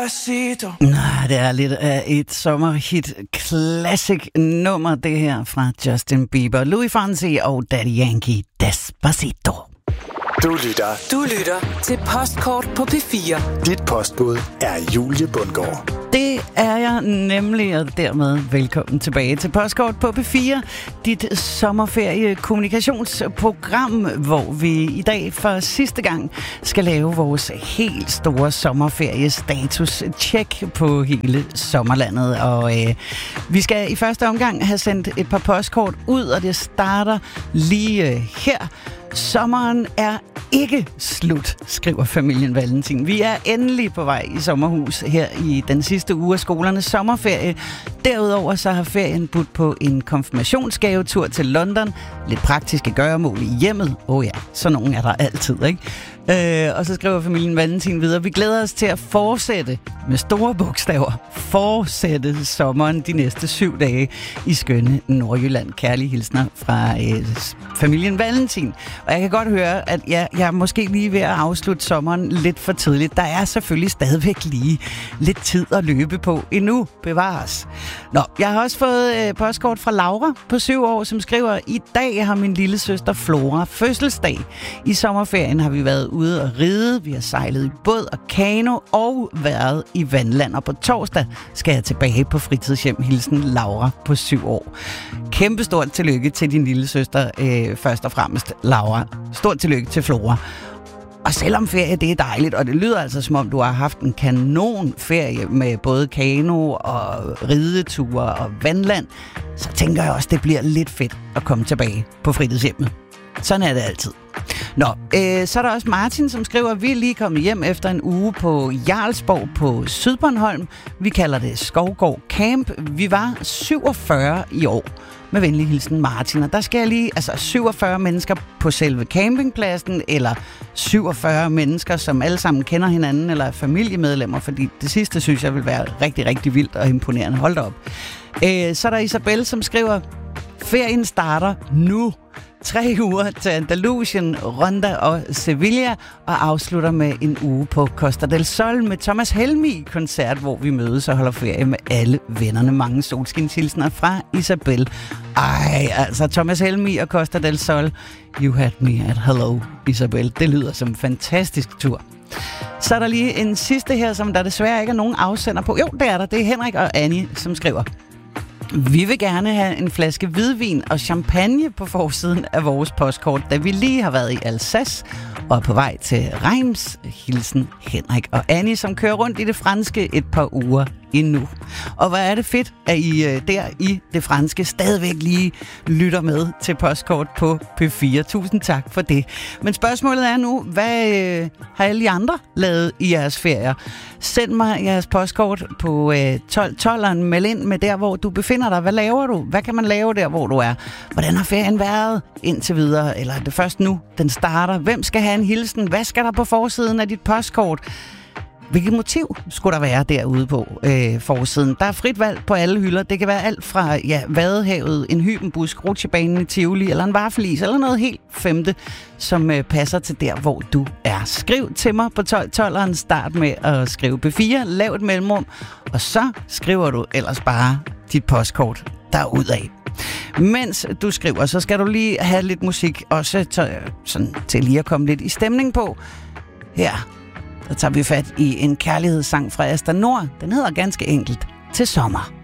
Det er lidt af et sommerhit classic nummer, det her fra Justin Bieber, Louis Fonsi og Daddy Yankee, Despacito. Du lytter til Postkort på P4. Dit postbud er Julie Bundgaard. Det er jeg nemlig, og dermed velkommen tilbage til Postkort på P4, dit sommerferie-kommunikationsprogram, hvor vi i dag for sidste gang skal lave vores helt store sommerferie-status-check på hele sommerlandet. Og vi skal i første omgang have sendt et par postkort ud, og det starter lige her. Sommeren er ikke slut, skriver familien Valentin. Vi er endelig på vej i sommerhus her i den sidste uge af skolernes sommerferie. Derudover så har ferien budt på en konfirmationsgavetur til London. Lidt praktiske gøremål i hjemmet. Så nogen er der altid, ikke? Og så skriver familien Valentin videre: vi glæder os til at fortsætte med store bogstaver. Fortsætte sommeren de næste 7 dage i skønne Nordjylland. Kærlige hilsner fra familien Valentin. Og jeg kan godt høre, at jeg er måske lige ved at afslutte sommeren lidt for tidligt. Der er selvfølgelig stadigvæk lige lidt tid at løbe på endnu. Bevares. Nå, jeg har også fået postkort fra Laura på 7 år, som skriver: i dag har min lille søster Flora fødselsdag. I sommerferien har vi været ude og ride, vi har sejlet i båd og kano og været i vandland. Og på torsdag skal jeg tilbage på fritidshjem. Hilsen Laura på 7 år. Kæmpestort tillykke til din lille søster, først og fremmest Laura. Stort tillykke til Flora. Og selvom ferie, det er dejligt, og det lyder altså som om, du har haft en kanon ferie med både kano og rideture og vandland, så tænker jeg også, det bliver lidt fedt at komme tilbage på fritidshjemmet. Sådan er det altid. Nå, så er der også Martin, som skriver: vi er lige kommet hjem efter en uge på Jarlsborg på Sydbornholm. Vi kalder det Skovgård Camp. Vi var 47 i år. Med venlig hilsen Martin. Og der skal jeg lige, 47 mennesker på selve campingpladsen, eller 47 mennesker, som alle sammen kender hinanden, eller er familiemedlemmer, fordi det sidste synes jeg vil være rigtig, rigtig vildt og imponerende. Hold da op. Så er der Isabel, som skriver: ferien starter nu. 3 uger til Andalusien, Ronda og Sevilla, og afslutter med en uge på Costa del Sol med Thomas Helmig-koncert, hvor vi mødes og holder ferie med alle vennerne. Mange solskinshilsner fra Isabel. Thomas Helmig og Costa del Sol. You had me at hello, Isabel. Det lyder som en fantastisk tur. Så er der lige en sidste her, som der desværre ikke er nogen afsender på. Jo, det er der. Det er Henrik og Annie, som skriver: vi vil gerne have en flaske hvidvin og champagne på forsiden af vores postkort, da vi lige har været i Alsace og er på vej til Reims. Hilsen Henrik og Annie, som kører rundt i det franske et par uger endnu. Og hvor er det fedt, at I der i det franske stadigvæk lige lytter med til postkort på P4. Tusind tak for det. Men spørgsmålet er nu, hvad har alle I andre lavet i jeres ferier? Send mig jeres postkort på 12'eren. Meld ind med der, hvor du befinder dig. Hvad laver du? Hvad kan man lave der, hvor du er? Hvordan har ferien været indtil videre? Eller er det først nu, den starter? Hvem skal have en hilsen? Hvad skal der på forsiden af dit postkort? Hvilket motiv skulle der være derude på forsiden? Der er frit valg på alle hylder. Det kan være alt fra Vadehavet, en hybenbusk, rutsjebanen i Tivoli, eller en vaffelis, eller noget helt femte, som passer til der, hvor du er. Skriv til mig på 12'eren. Start med at skrive P4, lav et mellemrum, og så skriver du ellers bare dit postkort derudad. Mens du skriver, så skal du lige have lidt musik, også sådan til lige at komme lidt i stemning på. Her der tager vi fat i en kærlighedssang fra Asta Nord. Den hedder ganske enkelt Til sommer.